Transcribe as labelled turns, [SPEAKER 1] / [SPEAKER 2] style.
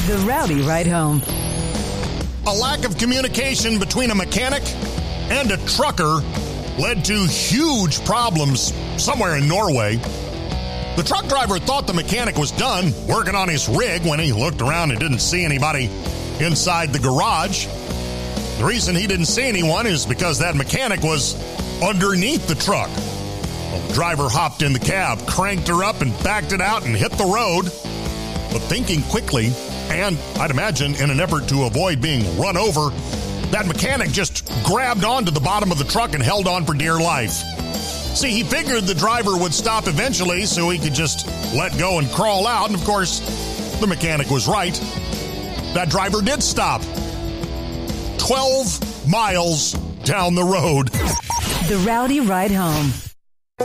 [SPEAKER 1] The Rowdy Ride Home.
[SPEAKER 2] A lack of communication between a mechanic and a trucker led to huge problems somewhere in Norway. The truck driver thought the mechanic was done working on his rig when he looked around and didn't see anybody inside the garage. The reason he didn't see anyone is because that mechanic was underneath the truck. The driver hopped in the cab, cranked her up, and backed it out and hit the road. But thinking quickly, and I'd imagine in an effort to avoid being run over, that mechanic just grabbed onto the bottom of the truck and held on for dear life. See, he figured the driver would stop eventually so he could just let go and crawl out. And of course, the mechanic was right. That driver did stop. 12 miles down the road.
[SPEAKER 1] The Rowdy Ride Home.